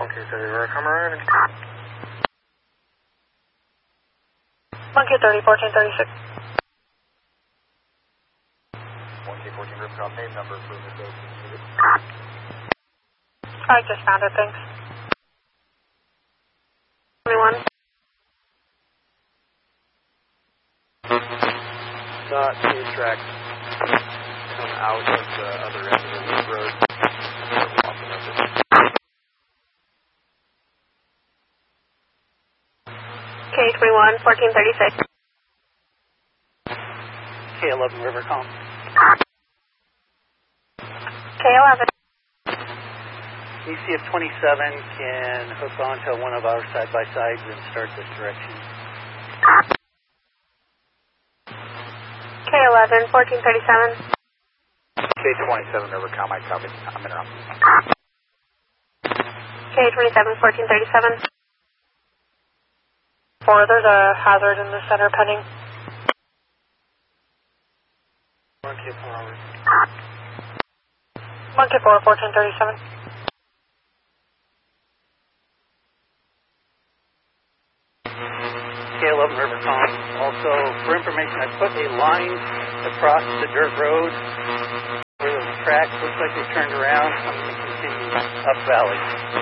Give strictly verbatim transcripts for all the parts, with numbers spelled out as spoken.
Monkey thirty, we're come around. Monkey thirty, fourteen thirty-six. Monkey fourteen, Rip Call, name number for the dose. I just found it, thanks. twenty-one. Got two tracks come out of the other end of the loop road. K twenty-one, fourteen thirty-six. K eleven, River Calm. K eleven. E C F twenty-seven can hook onto one of our side-by-sides and start this direction. K eleven, fourteen thirty-seven. K twenty-seven, River Calm, I copy. I'm in route. K twenty-seven, fourteen thirty-seven. Four, there's a hazard in the center pending. Monkey four, Monkey four, fourteen thirty-seven. K eleven, River Calm. Also, for information, I put a line across the dirt road where those tracks looks like they turned around. I'm going to continue up valley.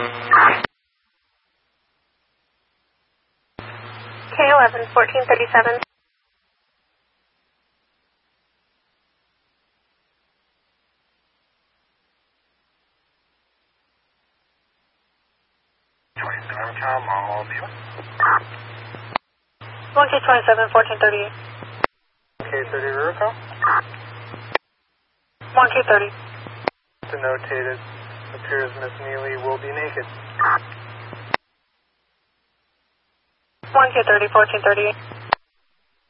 K eleven, fourteen thirty-seven. twenty-seven, Calm, all view. Monkey twenty-seven, fourteen thirty-eight. K thirty, River Calm. Monkey thirty. Denotated. Appears Miss Neely will be naked. Monkey thirty, fourteen thirty-eight.